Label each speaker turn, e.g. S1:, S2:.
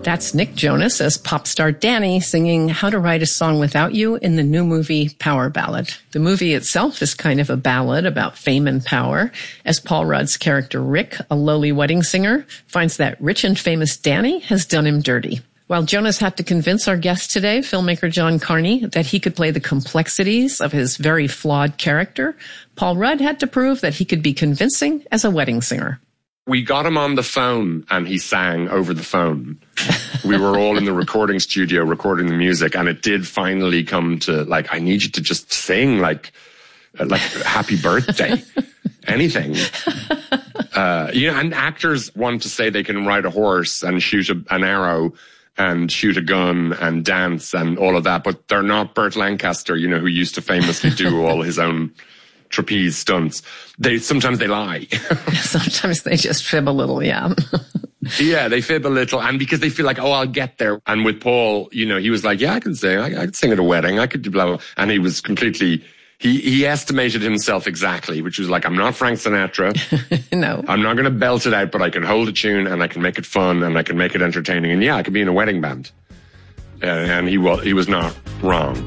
S1: That's Nick Jonas as pop star Danny singing How to Write a Song Without You in the new movie Power Ballad. The movie itself is kind of a ballad about fame and power, as Paul Rudd's character Rick, a lowly wedding singer, finds that rich and famous Danny has done him dirty. While Jonas had to convince our guest today, filmmaker John Carney, that he could play the complexities of his very flawed character, Paul Rudd had to prove that he could be convincing as a wedding singer.
S2: We got him on the phone and he sang over the phone. We were all in the recording studio recording the music, and it did finally come to, like, I need you to just sing like happy birthday, anything. And actors want to say they can ride a horse and shoot an arrow and shoot a gun and dance and all of that, but they're not Burt Lancaster, who used to famously do all his own trapeze stunts. Sometimes they lie.
S1: Sometimes they just fib a little, yeah.
S2: Yeah, they fib a little, and because they feel like, I'll get there. And with Paul, he was like, yeah, I can sing. I could sing at a wedding. I could do blah, blah. And he was completely, he estimated himself exactly, which was like, I'm not Frank Sinatra.
S1: No.
S2: I'm not going to belt it out, but I can hold a tune and I can make it fun and I can make it entertaining. And yeah, I could be in a wedding band. And he was not wrong.